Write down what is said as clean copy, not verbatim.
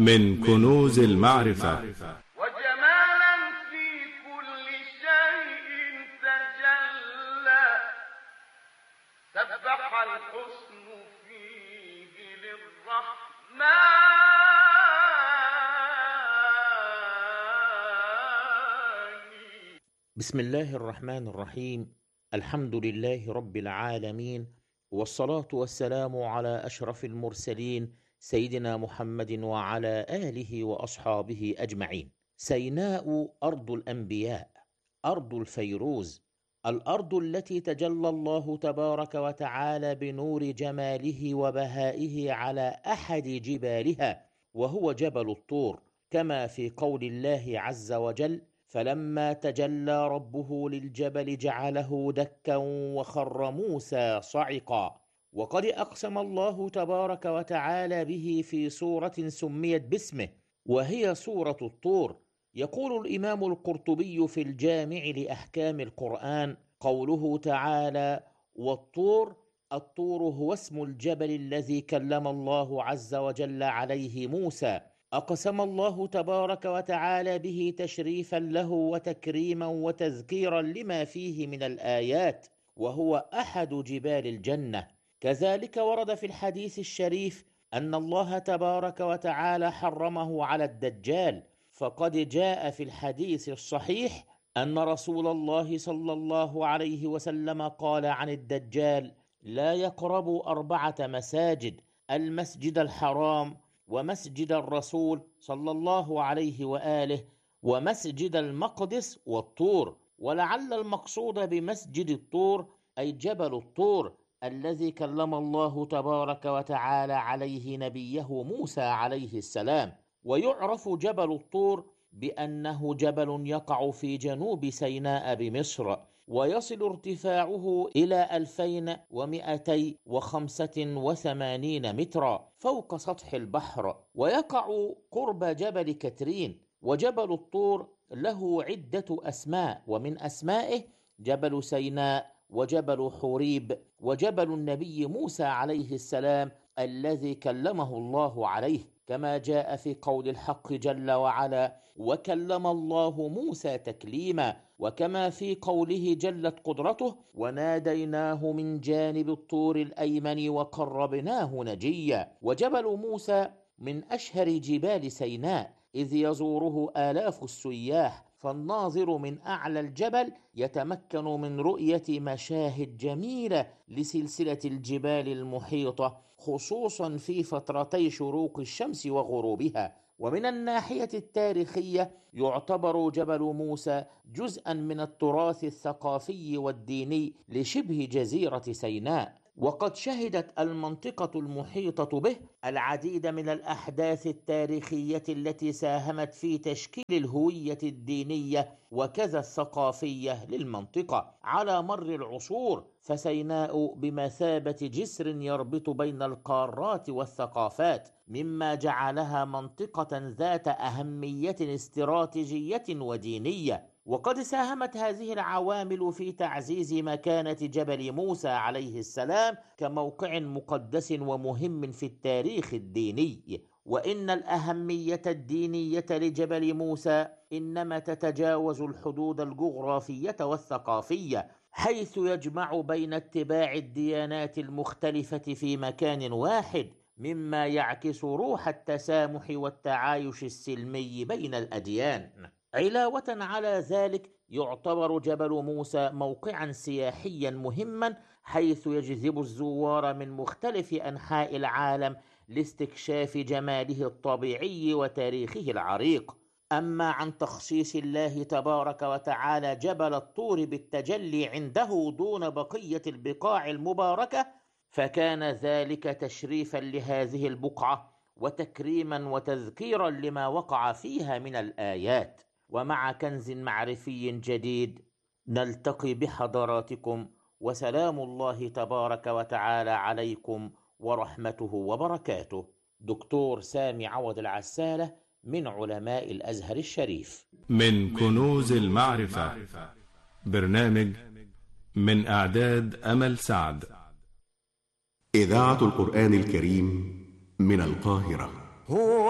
من كنوز المعرفة. وجمالا في كل شيء تجلى، سبح الحسن فيه للرحمن. بسم الله الرحمن الرحيم. الحمد لله رب العالمين، والصلاة والسلام على أشرف المرسلين سيدنا محمد وعلى آله وأصحابه أجمعين. سيناء أرض الأنبياء، أرض الفيروز، الأرض التي تجلى الله تبارك وتعالى بنور جماله وبهائه على أحد جبالها، وهو جبل الطور، كما في قول الله عز وجل: فلما تجلى ربه للجبل جعله دكا وخر موسى صعقا. وقد أقسم الله تبارك وتعالى به في سورة سميت باسمه، وهي سورة الطور. يقول الإمام القرطبي في الجامع لأحكام القرآن قوله تعالى: والطور، الطور هو اسم الجبل الذي كلم الله عز وجل عليه موسى. أقسم الله تبارك وتعالى به تشريفا له وتكريما وتذكيرا لما فيه من الآيات، وهو أحد جبال الجنة. كذلك ورد في الحديث الشريف أن الله تبارك وتعالى حرمه على الدجال، فقد جاء في الحديث الصحيح أن رسول الله صلى الله عليه وسلم قال عن الدجال: لا يقرب 4 مساجد، المسجد الحرام، ومسجد الرسول صلى الله عليه وآله، ومسجد المقدس، والطور. ولعل المقصود بمسجد الطور أي جبل الطور الذي كلم الله تبارك وتعالى عليه نبيه موسى عليه السلام. ويعرف جبل الطور بأنه جبل يقع في جنوب سيناء بمصر، ويصل ارتفاعه إلى 2285 مترا فوق سطح البحر، ويقع قرب جبل كترين. وجبل الطور له عدة أسماء، ومن أسمائه جبل سيناء، وجبل حوريب، وجبل النبي موسى عليه السلام الذي كلمه الله عليه، كما جاء في قول الحق جل وعلا: وكلم الله موسى تكليما، وكما في قوله جلت قدرته: وناديناه من جانب الطور الأيمن وقربناه نجيا. وجبل موسى من أشهر جبال سيناء، إذ يزوره آلاف السياح، فالناظر من أعلى الجبل يتمكن من رؤية مشاهد جميلة لسلسلة الجبال المحيطة، خصوصا في فترتي شروق الشمس وغروبها. ومن الناحية التاريخية يعتبر جبل موسى جزءا من التراث الثقافي والديني لشبه جزيرة سيناء، وقد شهدت المنطقة المحيطة به العديد من الأحداث التاريخية التي ساهمت في تشكيل الهوية الدينية وكذا الثقافية للمنطقة على مر العصور. فسيناء بمثابة جسر يربط بين القارات والثقافات، مما جعلها منطقة ذات أهمية استراتيجية ودينية. وقد ساهمت هذه العوامل في تعزيز مكانة جبل موسى عليه السلام كموقع مقدس ومهم في التاريخ الديني. وإن الأهمية الدينية لجبل موسى إنما تتجاوز الحدود الجغرافية والثقافية، حيث يجمع بين اتباع الديانات المختلفة في مكان واحد، مما يعكس روح التسامح والتعايش السلمي بين الأديان. علاوة على ذلك يعتبر جبل موسى موقعا سياحيا مهما، حيث يجذب الزوار من مختلف أنحاء العالم لاستكشاف جماله الطبيعي وتاريخه العريق. أما عن تخصيص الله تبارك وتعالى جبل الطور بالتجلي عنده دون بقية البقاع المباركة، فكان ذلك تشريفا لهذه البقعة وتكريما وتذكيرا لما وقع فيها من الآيات. ومع كنز معرفي جديد نلتقي بحضراتكم، وسلام الله تبارك وتعالى عليكم ورحمته وبركاته. دكتور سامي عوض العسالة، من علماء الأزهر الشريف. من كنوز المعرفة، برنامج من إعداد أمل سعد. إذاعة القرآن الكريم من القاهرة.